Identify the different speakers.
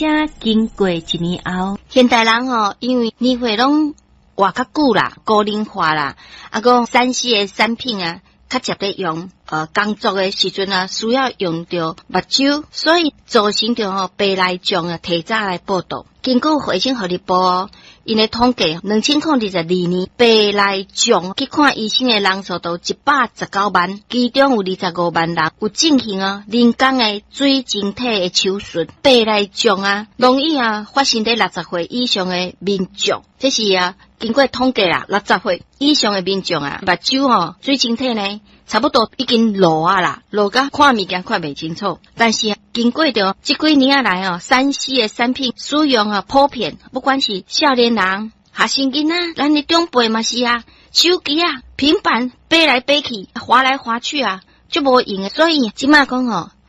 Speaker 1: 经过一年后，
Speaker 2: 现代人因为年岁拢活较久啦，高龄化啦，个3C 的产品啊，较接咧用。工作的时阵啊，需要用到目睭，所以造成着白内障啊，提早来报道。根据卫生福利部因的统计，2022年白内障去看医生的人数都119万，其中有25万人有进行人工的水晶体的手术。白内障啊，容易发生在60岁以上的民众，这是经过统计啦，60岁以上的民众目睭水晶体呢，差不多已经落啦，落甲看物件看袂清楚。但是经过着这几年来3C 的产品使用普遍，不管是少年人、学生囡仔，咱的长辈嘛是手机平板飞来飞去，滑来滑去就无用的。所以即马讲